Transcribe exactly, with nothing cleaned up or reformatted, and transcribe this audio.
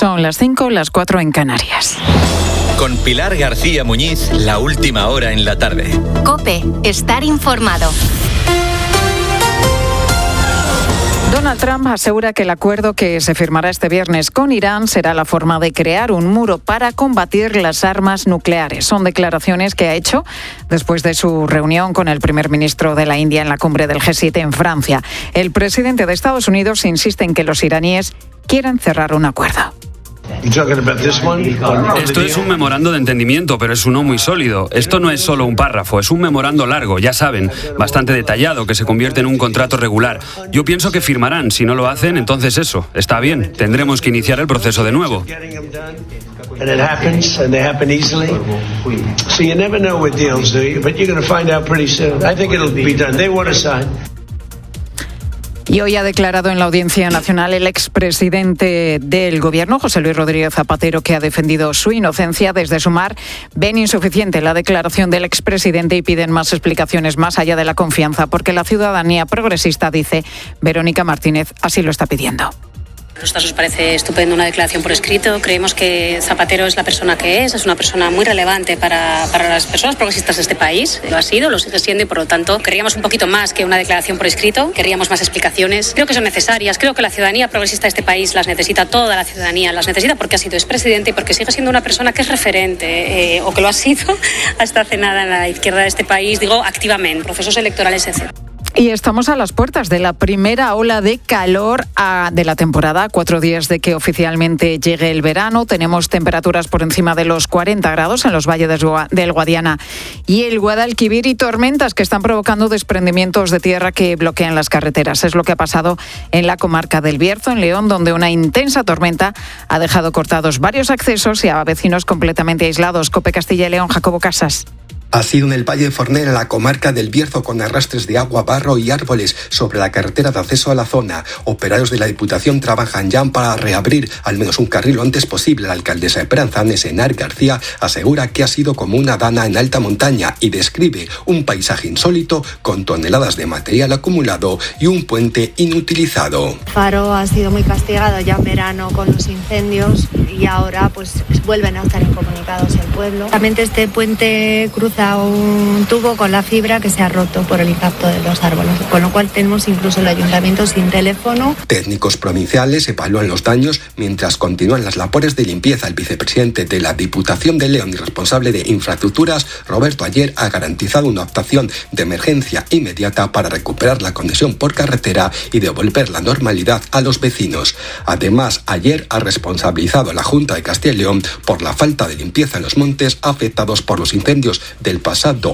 Son las cinco, las cuatro en Canarias. Con Pilar García Muñiz, la última hora en la tarde. COPE, estar informado. Donald Trump asegura que el acuerdo que se firmará este viernes con Irán será la forma de crear un muro para combatir las armas nucleares. Son declaraciones que ha hecho después de su reunión con el primer ministro de la India en la cumbre del G siete en Francia. El presidente de Estados Unidos insiste en que los iraníes quieren cerrar un acuerdo. Esto es un memorando de entendimiento, pero es uno muy sólido. Esto no es solo un párrafo, es un memorando largo, ya saben, bastante detallado, que se convierte en un contrato regular. Yo pienso que firmarán. Si no lo hacen, entonces eso, está bien. Tendremos que iniciar el proceso de nuevo. Y hoy ha declarado en la Audiencia Nacional el expresidente del Gobierno, José Luis Rodríguez Zapatero, que ha defendido su inocencia. Desde Sumar ven insuficiente la declaración del expresidente y piden más explicaciones más allá de la confianza, porque la ciudadanía progresista, dice Verónica Martínez, así lo está pidiendo. A nosotros nos parece estupendo una declaración por escrito. Creemos que Zapatero es la persona que es, es una persona muy relevante para, para las personas progresistas de este país. Lo ha sido, lo sigue siendo y por lo tanto querríamos un poquito más que una declaración por escrito. Querríamos más explicaciones. Creo que son necesarias. Creo que la ciudadanía progresista de este país las necesita, toda la ciudadanía las necesita porque ha sido expresidente y porque sigue siendo una persona que es referente eh, o que lo ha sido hasta hace nada en la izquierda de este país, digo activamente, procesos electorales, etcétera. Y estamos a las puertas de la primera ola de calor a, de la temporada, cuatro días de que oficialmente llegue el verano. Tenemos temperaturas por encima de los cuarenta grados en los valles del Guadiana y el Guadalquivir y tormentas que están provocando desprendimientos de tierra que bloquean las carreteras. Es lo que ha pasado en la comarca del Bierzo, en León, donde una intensa tormenta ha dejado cortados varios accesos y a vecinos completamente aislados. COPE Castilla y León, Jacobo Casas. Ha sido en el Valle de Fornera, en la comarca del Bierzo, con arrastres de agua, barro y árboles sobre la carretera de acceso a la zona. Operarios de la Diputación trabajan ya para reabrir al menos un carril lo antes posible. La alcaldesa de Pranzanes, Enar García, asegura que ha sido como una dana en alta montaña y describe un paisaje insólito con toneladas de material acumulado y un puente inutilizado. Faro ha sido muy castigado ya en verano con los incendios y ahora pues vuelven a estar incomunicados el pueblo. Realmente este puente cruza un tubo con la fibra que se ha roto por el impacto de los árboles, con lo cual tenemos incluso el ayuntamiento sin teléfono. Técnicos provinciales evalúan los daños mientras continúan las labores de limpieza. El vicepresidente de la Diputación de León y responsable de infraestructuras, Roberto Ayer, ha garantizado una actuación de emergencia inmediata para recuperar la conexión por carretera y devolver la normalidad a los vecinos. Además, Ayer ha responsabilizado a la Junta de Castilla y León por la falta de limpieza en los montes afectados por los incendios del pasado